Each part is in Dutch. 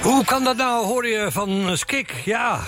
Hoe kan dat nou, hoor je van Skik? Ja.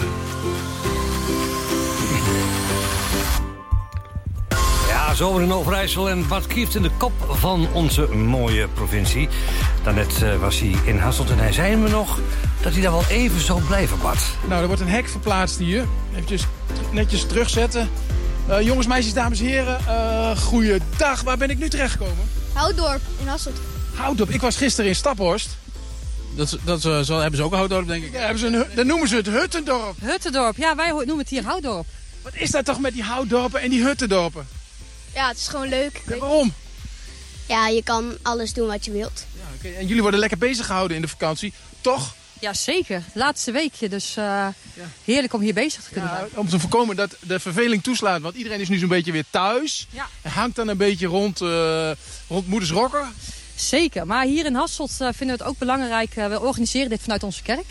Ja, zomer in Overijssel en Bart Kieft in de kop van onze mooie provincie. Daarnet was hij in Hasselt en hij zei me nog dat hij daar wel even zou blijven, Bart. Nou, er wordt een hek verplaatst hier. Even netjes terugzetten. Jongens, meisjes, dames en heren, goeiedag. Waar ben ik nu terechtgekomen? Houtdorp in Hasselt. Houtdorp. Ik was gisteren in Staphorst. Dat hebben ze ook een Houtdorp, denk ik. Ja, dan noemen ze het Huttendorp. Huttendorp, ja, wij noemen het hier Houtdorp. Wat is dat toch met die Houtdorpen en die Huttendorpen? Ja, het is gewoon leuk. Ja, waarom? Ja, je kan alles doen wat je wilt. Ja, okay. En jullie worden lekker bezig gehouden in de vakantie, toch? Ja, zeker. Laatste weekje, dus heerlijk om hier bezig te kunnen zijn. Om te voorkomen dat de verveling toeslaat, want iedereen is nu zo'n beetje weer thuis. Ja. En hangt dan een beetje rond moeders rokker. Zeker, maar hier in Hasselt vinden we het ook belangrijk. We organiseren dit vanuit onze kerk.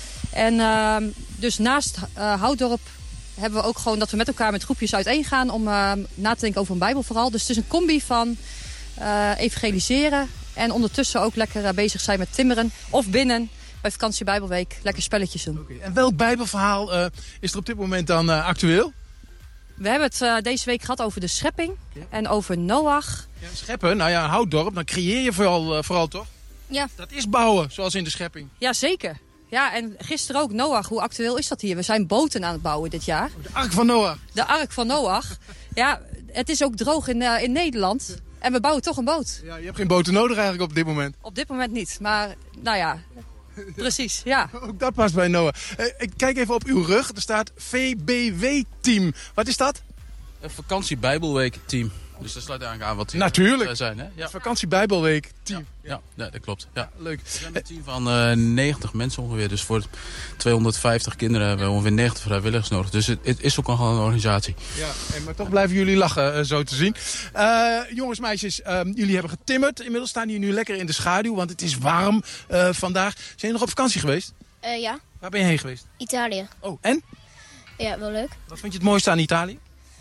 En dus naast Houtdorp hebben we ook gewoon dat we met elkaar met groepjes uiteen gaan om na te denken over een Bijbel vooral. Dus het is een combi van evangeliseren en ondertussen ook lekker bezig zijn met timmeren of binnen bij vakantie Bijbelweek lekker spelletjes doen. Okay. En welk Bijbelverhaal is er op dit moment dan actueel? We hebben het deze week gehad over de schepping en over Noach. Ja, scheppen, nou ja, Houtdorp, dan creëer je vooral toch? Ja. Dat is bouwen, zoals in de schepping. Ja, zeker. Ja, en gisteren ook Noach. Hoe actueel is dat hier? We zijn boten aan het bouwen dit jaar. De Ark van Noach. De Ark van Noach. Ja, het is ook droog in Nederland. En we bouwen toch een boot. Ja, je hebt geen boten nodig eigenlijk op dit moment. Op dit moment niet, maar nou ja, precies, ja. Ook dat past bij Noach. Ik kijk even op uw rug. Er staat VBW-team. Wat is dat? Een vakantie Bijbelweek team. Dus dat sluit eigenlijk aan wat die natuurlijk zijn. Hè? Ja. Vakantie Bijbelweek team. Ja, dat klopt. Ja. Leuk. We zijn een team van 90 mensen ongeveer. Dus voor 250 kinderen hebben we ongeveer 90 vrijwilligers nodig. Dus het is ook al een organisatie. Ja, maar toch blijven jullie lachen, zo te zien. Jongens, meisjes, jullie hebben getimmerd. Inmiddels staan jullie nu lekker in de schaduw, want het is warm vandaag. Zijn jullie nog op vakantie geweest? Ja. Waar ben je heen geweest? Italië. Oh, en? Ja, wel leuk. Wat vind je het mooiste aan Italië?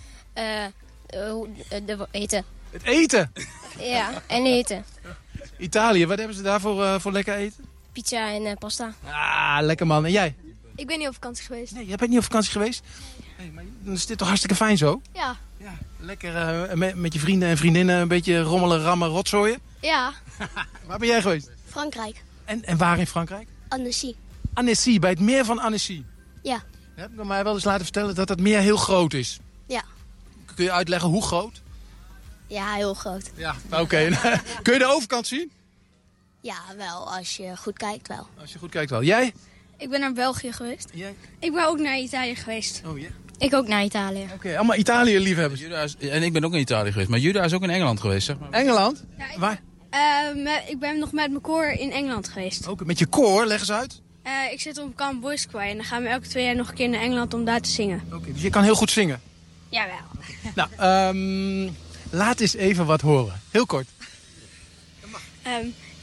De eten. Het eten! Ja, en eten. Italië, wat hebben ze daar voor lekker eten? Pizza en pasta. Ah, lekker man. En jij? Ik ben niet op vakantie geweest. Nee, jij bent niet op vakantie geweest? Nee, maar dan is dit toch hartstikke fijn zo? Ja. Ja, lekker met je vrienden en vriendinnen een beetje rommelen, rammen, rotzooien. Ja. Waar ben jij geweest? Frankrijk. En waar in Frankrijk? Annecy. Annecy, bij het meer van Annecy. Ja. Heb ik mij wel eens laten vertellen dat het meer heel groot is. Ja. Kun je uitleggen hoe groot? Ja, heel groot. Ja, oké. Kun je de overkant zien? Ja, wel. Als je goed kijkt wel. Als je goed kijkt wel. Jij? Ik ben naar België geweest. Jij? Ik ben ook naar Italië geweest. Oh ja. Ik ook naar Italië. Oké, allemaal Italië-liefhebbers. En ik ben ook in Italië geweest. Maar Juda is ook in Engeland geweest, zeg maar. Engeland? Ja, Waar? ik ben nog met mijn koor in Engeland geweest. Ook met je koor, leg eens uit. Ik zit op Camp Boys Choir en dan gaan we elke 2 jaar nog een keer naar Engeland om daar te zingen. Oké, dus je kan heel goed zingen. Jawel. Nou, laat eens even wat horen. Heel kort.